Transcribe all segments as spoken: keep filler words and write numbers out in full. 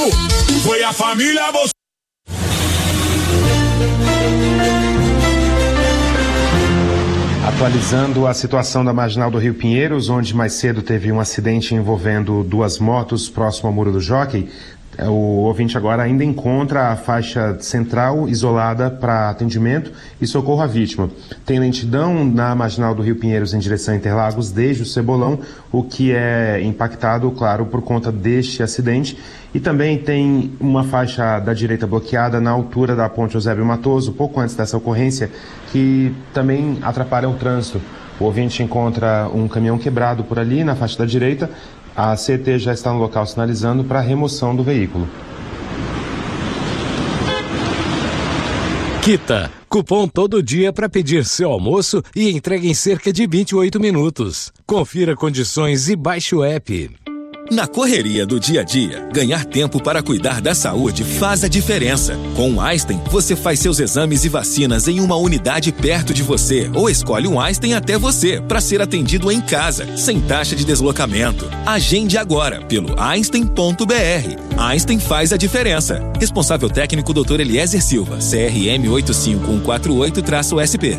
Foi a família Bolsonaro. Atualizando a situação da Marginal do Rio Pinheiros, onde mais cedo teve um acidente envolvendo duas motos próximo ao Muro do Jockey. O ouvinte agora ainda encontra a faixa central isolada para atendimento e socorro à vítima. Tem lentidão na Marginal do Rio Pinheiros em direção a Interlagos desde o Cebolão, o que é impactado, claro, por conta deste acidente. E também tem uma faixa da direita bloqueada na altura da Ponte Eusébio Matoso, pouco antes dessa ocorrência, que também atrapalha o trânsito. O ouvinte encontra um caminhão quebrado por ali na faixa da direita. A C T já está no local sinalizando para a remoção do veículo. Quita, cupom todo dia para pedir seu almoço e entrega em cerca de vinte e oito minutos. Confira condições e baixe o app. Na correria do dia a dia, ganhar tempo para cuidar da saúde faz a diferença. Com o Einstein, você faz seus exames e vacinas em uma unidade perto de você ou escolhe um Einstein até você para ser atendido em casa, sem taxa de deslocamento. Agende agora pelo einstein ponto b r. Einstein faz a diferença. Responsável técnico doutor Eliezer Silva, C R M oito cinco um quatro oito S P.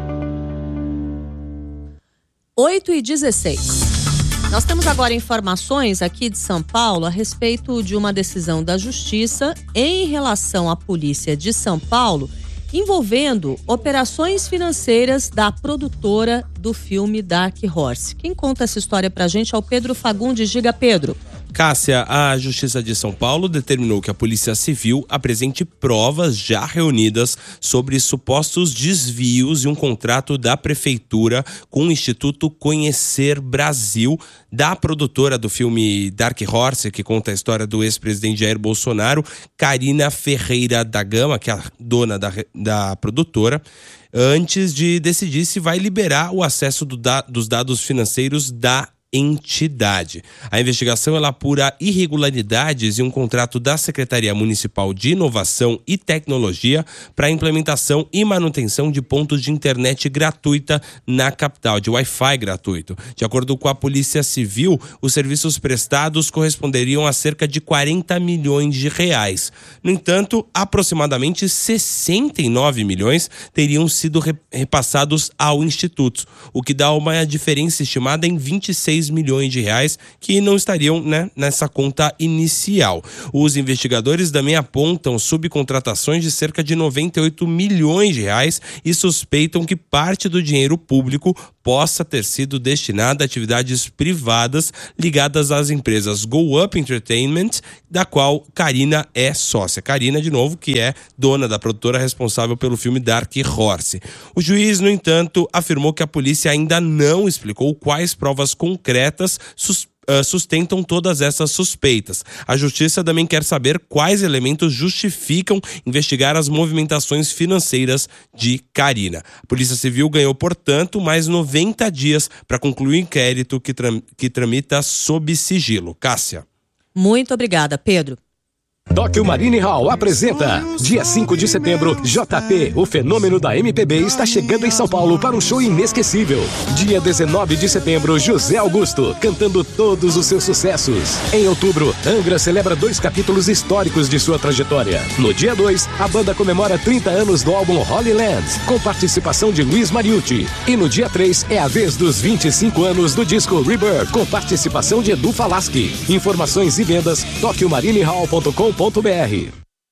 oito e dezesseis. Nós temos agora informações aqui de São Paulo a respeito de uma decisão da Justiça em relação à Polícia de São Paulo envolvendo operações financeiras da produtora do filme Dark Horse. Quem conta essa história pra gente é o Pedro Fagundes. Diga, Pedro. Cássia, a Justiça de São Paulo determinou que a Polícia Civil apresente provas já reunidas sobre supostos desvios e um contrato da Prefeitura com o Instituto Conhecer Brasil, da produtora do filme Dark Horse, que conta a história do ex-presidente Jair Bolsonaro, Karina Ferreira da Gama, que é a dona da, da produtora, antes de decidir se vai liberar o acesso do da, dos dados financeiros da entidade. A investigação ela apura irregularidades em um contrato da Secretaria Municipal de Inovação e Tecnologia para a implementação e manutenção de pontos de internet gratuita na capital, de Wi-Fi gratuito. De acordo com a Polícia Civil, os serviços prestados corresponderiam a cerca de quarenta milhões de reais. No entanto, aproximadamente sessenta e nove milhões teriam sido repassados ao Instituto, o que dá uma diferença estimada em vinte e seis milhões de reais que não estariam, né, nessa conta inicial. Os investigadores também apontam subcontratações de cerca de noventa e oito milhões de reais e suspeitam que parte do dinheiro público possa ter sido destinada a atividades privadas ligadas às empresas Go Up Entertainment, da qual Karina é sócia. Karina, de novo, que é dona da produtora responsável pelo filme Dark Horse. O juiz, no entanto, afirmou que a polícia ainda não explicou quais provas concretas sus- uh, sustentam todas essas suspeitas. A justiça também quer saber quais elementos justificam investigar as movimentações financeiras de Karina. A Polícia Civil ganhou, portanto, mais noventa dias para concluir o inquérito que, tram- que tramita sob sigilo. Cássia. Muito obrigada, Pedro. Tóquio Marine Hall apresenta dia cinco de setembro, J P, o fenômeno da M P B, está chegando em São Paulo para um show inesquecível. Dia dezenove de setembro, José Augusto, cantando todos os seus sucessos. Em outubro, Angra celebra dois capítulos históricos de sua trajetória. No dia dois, a banda comemora trinta anos do álbum Holy Land, com participação de Luiz Mariucci. E no dia três, é a vez dos vinte e cinco anos do disco Rebirth, com participação de Edu Falaschi. Informações e vendas, tóquio marine hall ponto com ponto b r.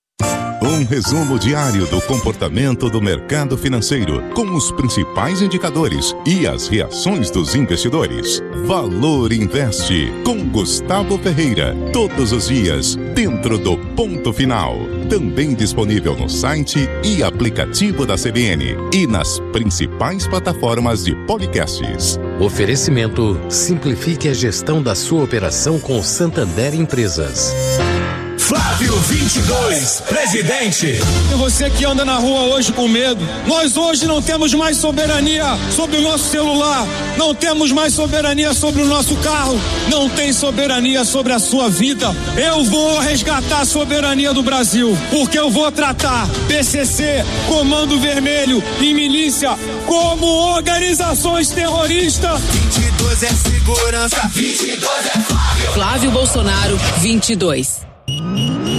Um resumo diário do comportamento do mercado financeiro, com os principais indicadores e as reações dos investidores. Valor Investe, com Gustavo Ferreira, todos os dias, dentro do Ponto Final. Também disponível no site e aplicativo da C B N e nas principais plataformas de podcasts. Oferecimento: simplifique a gestão da sua operação com Santander Empresas. Flávio vinte e dois, presidente. E você que anda na rua hoje com medo, nós hoje não temos mais soberania sobre o nosso celular, não temos mais soberania sobre o nosso carro, não tem soberania sobre a sua vida. Eu vou resgatar a soberania do Brasil, porque eu vou tratar P C C, Comando Vermelho e milícia como organizações terroristas. vinte e dois é segurança, vinte e dois é Flávio. Flávio Bolsonaro, vinte e dois.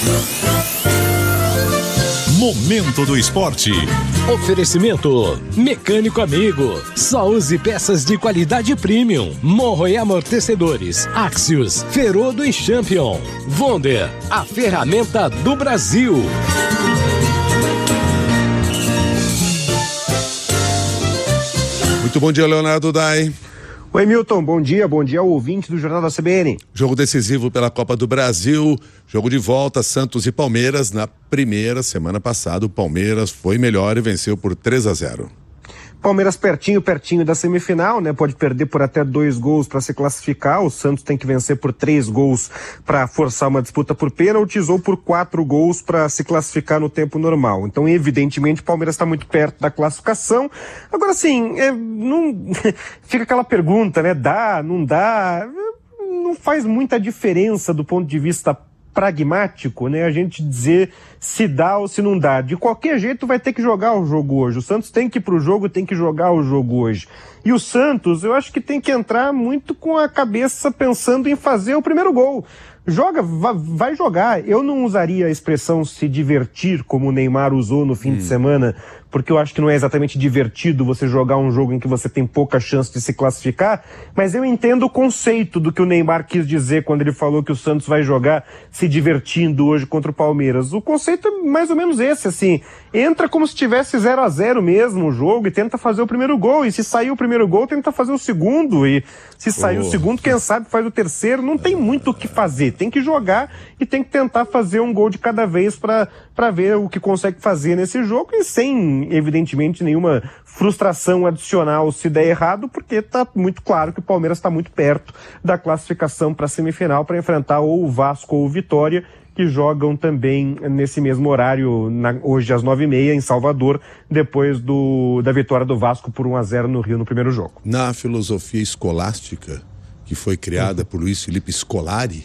Momento do Esporte. Oferecimento Mecânico Amigo. Só use peças de qualidade premium. Morro e amortecedores. Axios, Ferodo e Champion. Wonder, a ferramenta do Brasil. Muito bom dia, Leonardo Dai. Oi, Milton, bom dia, bom dia ao ouvinte do Jornal da C B N. Jogo decisivo pela Copa do Brasil, jogo de volta, Santos e Palmeiras. Na primeira semana passada, o Palmeiras foi melhor e venceu por três a zero. Palmeiras pertinho, pertinho da semifinal, né? Pode perder por até dois gols para se classificar. O Santos tem que vencer por três gols para forçar uma disputa por pênaltis ou por quatro gols para se classificar no tempo normal. Então, evidentemente, o Palmeiras está muito perto da classificação. Agora, assim, é, não... fica aquela pergunta, né? Dá, não dá? Não faz muita diferença do ponto de vista pragmático, né? A gente dizer se dá ou se não dá. De qualquer jeito vai ter que jogar o jogo hoje. O Santos tem que ir pro jogo, tem que jogar o jogo hoje. E o Santos, eu acho que tem que entrar muito com a cabeça pensando em fazer o primeiro gol. Joga, vai jogar. Eu não usaria a expressão se divertir, como o Neymar usou no fim hum. de semana, porque eu acho que não é exatamente divertido você jogar um jogo em que você tem pouca chance de se classificar, mas eu entendo o conceito do que o Neymar quis dizer quando ele falou que o Santos vai jogar se divertindo hoje contra o Palmeiras. O conceito é mais ou menos esse, assim, entra como se tivesse zero a zero mesmo o jogo e tenta fazer o primeiro gol, e se sair o primeiro gol, tenta fazer o segundo, e se sair oh. o segundo, quem sabe faz o terceiro. Não tem muito o que fazer, tem que jogar e tem que tentar fazer um gol de cada vez para para ver o que consegue fazer nesse jogo, e sem, evidentemente, nenhuma frustração adicional se der errado, porque tá muito claro que o Palmeiras está muito perto da classificação para a semifinal para enfrentar ou o Vasco ou o Vitória, que jogam também nesse mesmo horário, na, hoje às nove e meia, em Salvador, depois do, da vitória do Vasco por um a zero no Rio no primeiro jogo. Na filosofia escolástica, que foi criada por Luiz Felipe Scolari,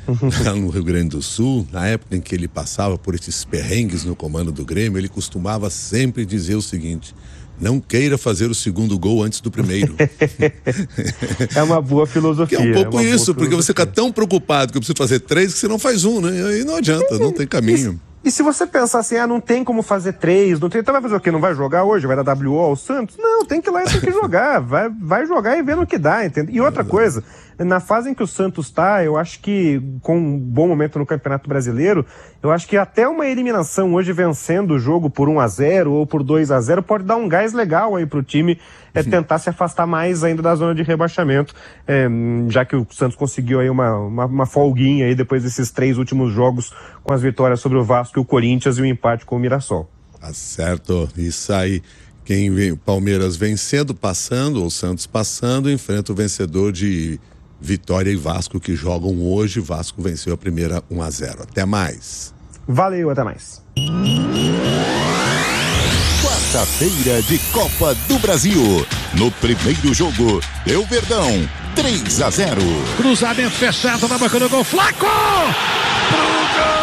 lá no Rio Grande do Sul, na época em que ele passava por esses perrengues no comando do Grêmio, ele costumava sempre dizer o seguinte: não queira fazer o segundo gol antes do primeiro. É uma boa filosofia. Que é um pouco é isso, porque você fica tão preocupado que eu preciso fazer três que você não faz um, né? Aí não adianta, não tem caminho. E, e se você pensar assim, ah, não tem como fazer três, não tem, então vai fazer o quê? Não vai jogar hoje? Vai dar W O ao Santos? Não, tem que ir lá e tem que jogar. Vai, vai jogar e ver no que dá, entende? E outra coisa, na fase em que o Santos está, eu acho que com um bom momento no Campeonato Brasileiro, eu acho que até uma eliminação hoje vencendo o jogo por um a zero ou por dois a zero pode dar um gás legal aí pro time, é tentar se afastar mais ainda da zona de rebaixamento, é, já que o Santos conseguiu aí uma, uma, uma folguinha aí depois desses três últimos jogos com as vitórias sobre o Vasco e o Corinthians e o empate com o Mirassol. Tá certo, isso aí. Quem vem, Palmeiras vencendo, passando, ou Santos passando, enfrenta o vencedor de Vitória e Vasco, que jogam hoje. Vasco venceu a primeira um a zero. Até mais. Valeu, até mais. Quarta-feira de Copa do Brasil. No primeiro jogo, deu Verdão, três a zero. Cruzamento fechado na boca do gol. Flaco! Pro gol!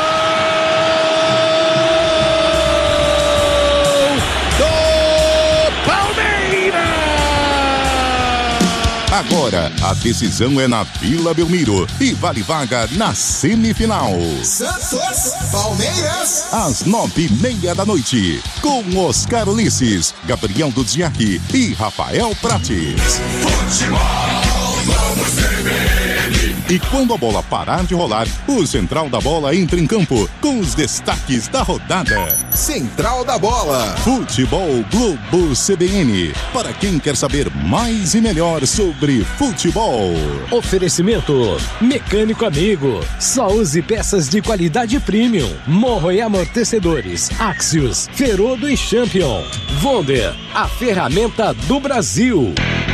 Agora, a decisão é na Vila Belmiro e vale vaga na semifinal. Santos, Palmeiras. Às nove e meia da noite, com Oscar Ulisses, Gabriel Duziaki e Rafael Prates. Futebol, vamos C B N. E quando a bola parar de rolar, o Central da Bola entra em campo com os destaques da rodada. Central da Bola. Futebol Globo C B N. Para quem quer saber mais e melhor sobre futebol. Oferecimento Mecânico Amigo. Só use peças de qualidade premium. Morro e amortecedores. Axios, Ferodo e Champion. Wonder, a ferramenta do Brasil.